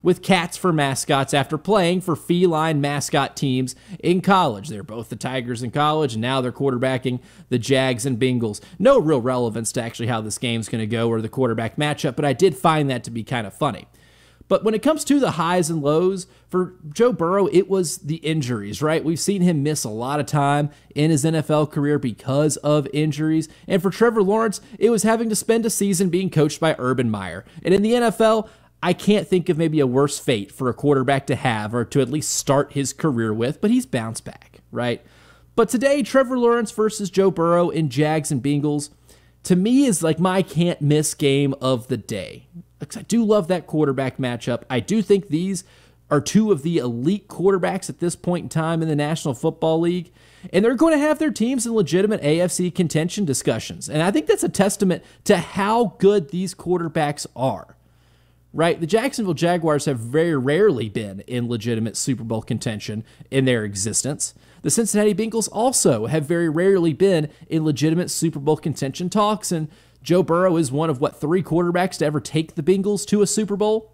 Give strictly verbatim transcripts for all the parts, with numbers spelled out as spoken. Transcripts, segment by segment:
with cats for mascots after playing for feline mascot teams in college. They're both the Tigers in college, and now they're quarterbacking the Jags and Bengals. No real relevance to actually how this game's going to go or the quarterback matchup, but I did find that to be kind of funny. But when it comes to the highs and lows, for Joe Burrow, it was the injuries, right? We've seen him miss a lot of time in his N F L career because of injuries. And for Trevor Lawrence, it was having to spend a season being coached by Urban Meyer. And in the N F L, I can't think of maybe a worse fate for a quarterback to have or to at least start his career with, but he's bounced back, right? But today, Trevor Lawrence versus Joe Burrow in Jags and Bengals, to me, is like my can't-miss game of the day. Because I do love that quarterback matchup. I do think these are two of the elite quarterbacks at this point in time in the National Football League, and they're going to have their teams in legitimate A F C contention discussions. And I think that's a testament to how good these quarterbacks are. Right? The Jacksonville Jaguars have very rarely been in legitimate Super Bowl contention in their existence. The Cincinnati Bengals also have very rarely been in legitimate Super Bowl contention talks, and Joe Burrow is one of, what, three quarterbacks to ever take the Bengals to a Super Bowl?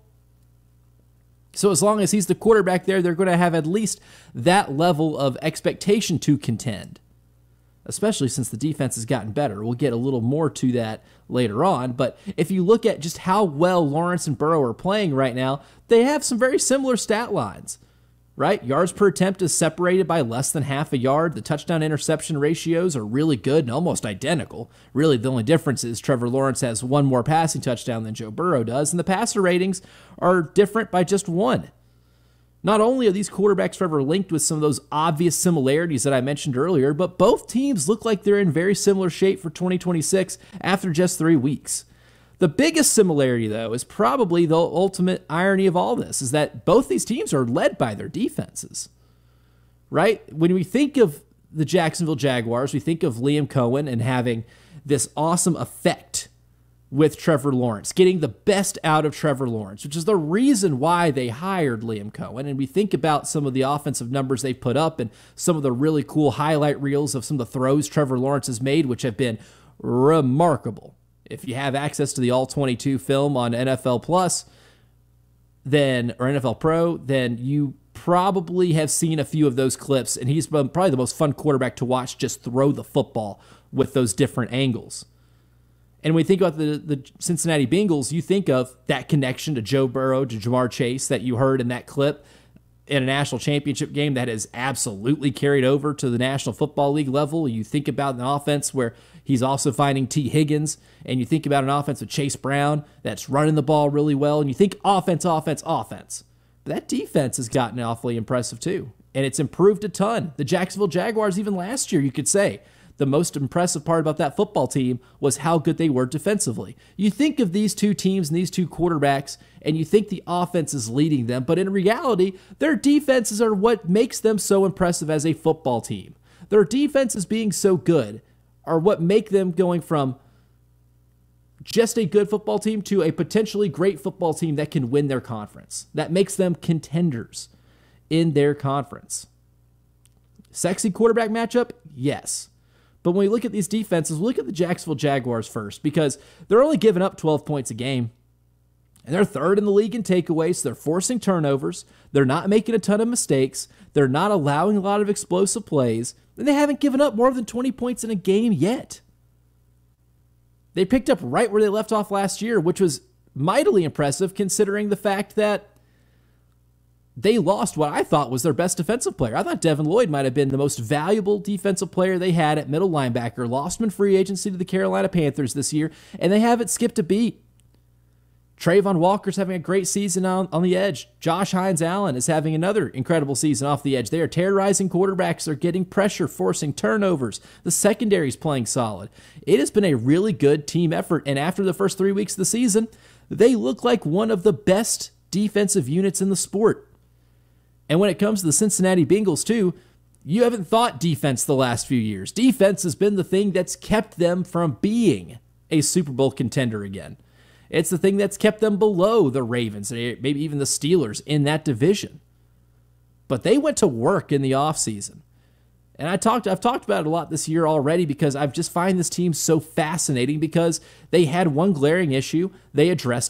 So as long as he's the quarterback there, they're going to have at least that level of expectation to contend, especially since the defense has gotten better. We'll get a little more to that later on, but if you look at just how well Lawrence and Burrow are playing right now, they have some very similar stat lines, right? Yards per attempt is separated by less than half a yard. The touchdown-interception ratios are really good and almost identical. Really, the only difference is Trevor Lawrence has one more passing touchdown than Joe Burrow does, and the passer ratings are different by just one. Not only are these quarterbacks forever linked with some of those obvious similarities that I mentioned earlier, but both teams look like they're in very similar shape for twenty twenty-six after just three weeks. The biggest similarity, though, is probably the ultimate irony of all this, is that both these teams are led by their defenses, right? When we think of the Jacksonville Jaguars, we think of Liam Cohen and having this awesome effect with Trevor Lawrence, getting the best out of Trevor Lawrence, which is the reason why they hired Liam Cohen. And we think about some of the offensive numbers they've put up and some of the really cool highlight reels of some of the throws Trevor Lawrence has made, which have been remarkable. If you have access to the all twenty-two film on N F L Plus, then or N F L Pro, then you probably have seen a few of those clips, and he's probably the most fun quarterback to watch just throw the football with those different angles. And when you think about the, the Cincinnati Bengals, you think of that connection to Joe Burrow, to Jamar Chase that you heard in that clip in a national championship game that has absolutely carried over to the National Football League level. You think about an offense where he's also finding T. Higgins, and you think about an offense with Chase Brown that's running the ball really well, and you think offense, offense, offense. But that defense has gotten awfully impressive too, and it's improved a ton. The Jacksonville Jaguars, even last year, you could say, the most impressive part about that football team was how good they were defensively. You think of these two teams and these two quarterbacks, and you think the offense is leading them, but in reality, their defenses are what makes them so impressive as a football team. Their defenses being so good are what make them going from just a good football team to a potentially great football team that can win their conference. That makes them contenders in their conference. Sexy quarterback matchup? Yes. But when we look at these defenses, we look at the Jacksonville Jaguars first, because they're only giving up twelve points a game. And they're third in the league in takeaways. They're forcing turnovers. They're not making a ton of mistakes. They're not allowing a lot of explosive plays. And they haven't given up more than twenty points in a game yet. They picked up right where they left off last year, which was mightily impressive considering the fact that they lost what I thought was their best defensive player. I thought Devin Lloyd might have been the most valuable defensive player they had at middle linebacker. Lost him in free agency to the Carolina Panthers this year, and they haven't skipped a beat. Trayvon Walker's having a great season on, on the edge. Josh Hines-Allen is having another incredible season off the edge. They are terrorizing quarterbacks. They're getting pressure, forcing turnovers. The secondary's playing solid. It has been a really good team effort, and after the first three weeks of the season, they look like one of the best defensive units in the sport. And when it comes to the Cincinnati Bengals, too, you haven't thought defense the last few years. Defense has been the thing that's kept them from being a Super Bowl contender again. It's the thing that's kept them below the Ravens, maybe even the Steelers in that division. But they went to work in the offseason. And I talked, I've talked about it a lot this year already because I've just find this team so fascinating because they had one glaring issue, they addressed it,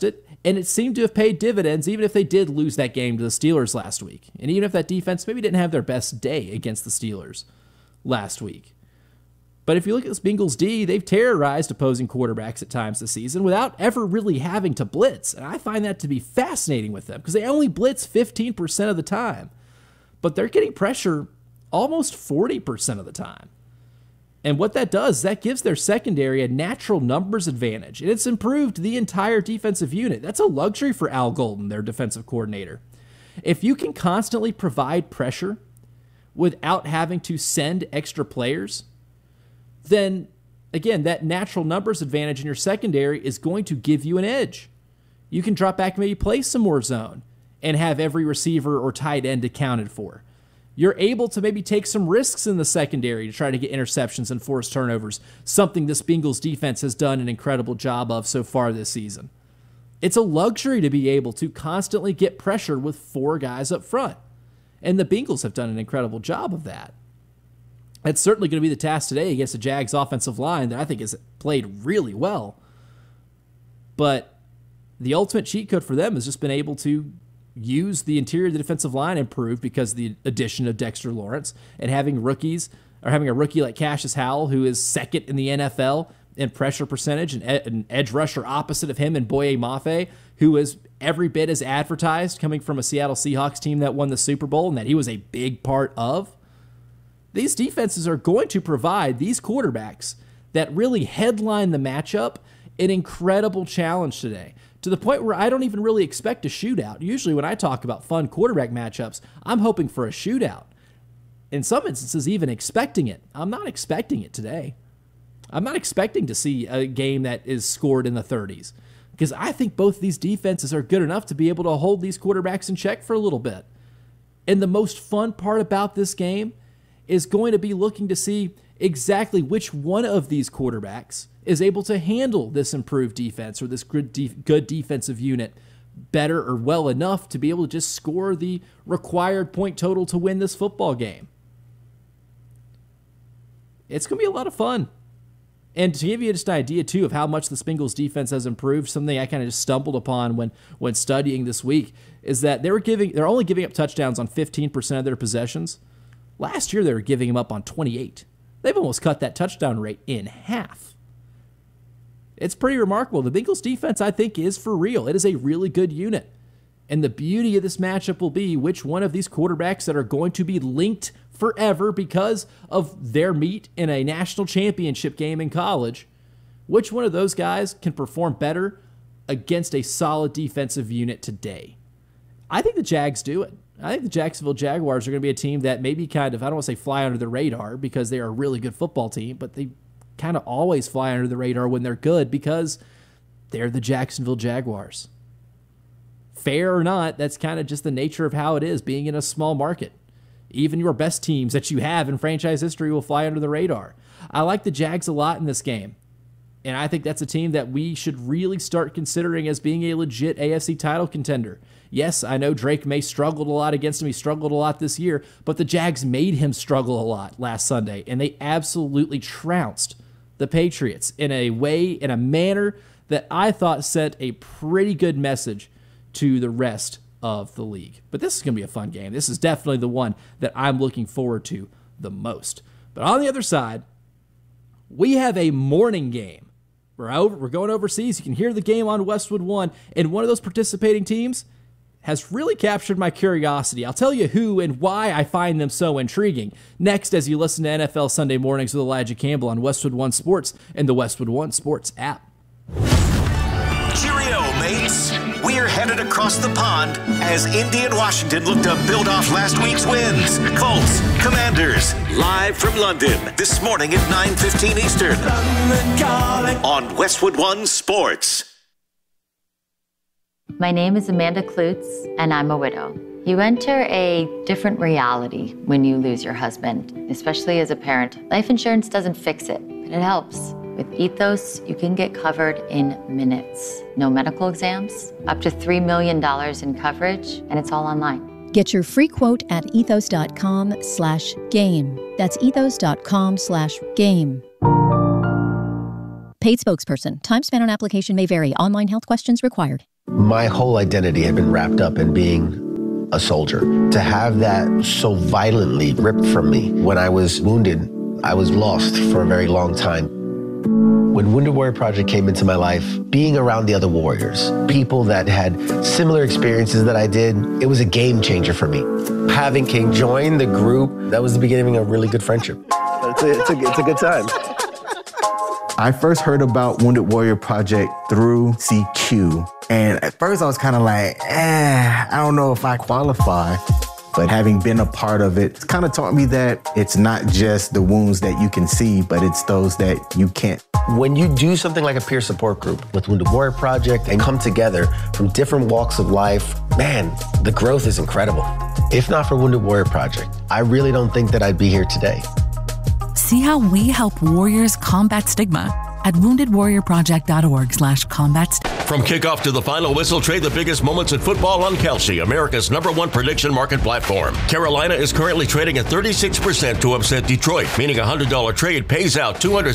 And it seemed to have paid dividends, even if they did lose that game to the Steelers last week. And even if that defense maybe didn't have their best day against the Steelers last week. But if you look at this Bengals D, they've terrorized opposing quarterbacks at times this season without ever really having to blitz. And I find that to be fascinating with them because they only blitz fifteen percent of the time. But they're getting pressure almost forty percent of the time. And what that does, that gives their secondary a natural numbers advantage. And it's improved the entire defensive unit. That's a luxury for Al Golden, their defensive coordinator. If you can constantly provide pressure without having to send extra players, then, again, that natural numbers advantage in your secondary is going to give you an edge. You can drop back and maybe play some more zone and have every receiver or tight end accounted for. You're able to maybe take some risks in the secondary to try to get interceptions and force turnovers, something this Bengals defense has done an incredible job of so far this season. It's a luxury to be able to constantly get pressure with four guys up front, and the Bengals have done an incredible job of that. It's certainly going to be the task today against the Jags offensive line that I think has played really well. But the ultimate cheat code for them has just been able to use the interior of the defensive line improved because of the addition of Dexter Lawrence and having rookies, or having a rookie like Cassius Howell, who is second in the N F L in pressure percentage, and an edge rusher opposite of him in Boye Mafe, who is every bit as advertised, coming from a Seattle Seahawks team that won the Super Bowl and that he was a big part of. These defenses are going to provide these quarterbacks that really headline the matchup an incredible challenge today, to the point where I don't even really expect a shootout. Usually when I talk about fun quarterback matchups, I'm hoping for a shootout. In some instances, even expecting it. I'm not expecting it today. I'm not expecting to see a game that is scored in the thirties, because I think both these defenses are good enough to be able to hold these quarterbacks in check for a little bit. And the most fun part about this game is going to be looking to see exactly which one of these quarterbacks is able to handle this improved defense or this good, def- good defensive unit better or well enough to be able to just score the required point total to win this football game. It's going to be a lot of fun. And to give you just an idea, too, of how much the Bengals defense has improved, something I kind of just stumbled upon when when studying this week, is that they were giving they're only giving up touchdowns on fifteen percent of their possessions. Last year, they were giving them up on twenty-eight. They've almost cut that touchdown rate in half. It's pretty remarkable. The Bengals defense, I think, is for real. It is a really good unit. And the beauty of this matchup will be which one of these quarterbacks that are going to be linked forever because of their meet in a national championship game in college, which one of those guys can perform better against a solid defensive unit today. I think the Jags do it. I think the Jacksonville Jaguars are going to be a team that maybe kind of, I don't want to say fly under the radar because they are a really good football team, but they kind of always fly under the radar when they're good because they're the Jacksonville Jaguars. Fair or not, that's kind of just the nature of how it is being in a small market. Even your best teams that you have in franchise history will fly under the radar. I like the Jags a lot in this game. And I think that's a team that we should really start considering as being a legit A F C title contender. Yes, I know Drake May struggled a lot against him. He struggled a lot this year, but the Jags made him struggle a lot last Sunday, and they absolutely trounced the Patriots in a way, in a manner that I thought sent a pretty good message to the rest of the league. But this is going to be a fun game. This is definitely the one that I'm looking forward to the most. But on the other side, we have a morning game. We're over, we're going overseas. You can hear the game on Westwood One, and one of those participating teams has really captured my curiosity. I'll tell you who and why I find them so intriguing next as you listen to N F L Sunday Mornings with Elijah Campbell on Westwood One Sports and the Westwood One Sports app. Cheerio, mates. We're headed across the pond as Indy and Washington look to build off last week's wins. Colts, Commanders, live from London this morning at nine fifteen Eastern on Westwood One Sports. My name is Amanda Klutz, and I'm a widow. You enter a different reality when you lose your husband, especially as a parent. Life insurance doesn't fix it, but it helps. With Ethos, you can get covered in minutes. No medical exams, up to three million dollars in coverage, and it's all online. Get your free quote at ethos.com slash game. That's ethos.com slash game. Paid spokesperson. Time spent on application may vary. Online health questions required. My whole identity had been wrapped up in being a soldier. To have that so violently ripped from me when I was wounded, I was lost for a very long time. When Wounded Warrior Project came into my life, being around the other warriors, people that had similar experiences that I did, it was a game changer for me. Having King join the group, that was the beginning of a really good friendship. It's a, it's a, it's a good time. I first heard about Wounded Warrior Project through C Q. And at first I was kind of like, eh, I don't know if I qualify. But having been a part of it, it's kind of taught me that it's not just the wounds that you can see, but it's those that you can't. When you do something like a peer support group with Wounded Warrior Project and come together from different walks of life, man, the growth is incredible. If not for Wounded Warrior Project, I really don't think that I'd be here today. See how we help warriors combat stigma at wounded warrior project dot org slash combat stigma. From kickoff to the final whistle, trade the biggest moments in football on Kalshi, America's number one prediction market platform. Carolina is currently trading at thirty-six percent to upset Detroit, meaning a one hundred dollars trade pays out two hundred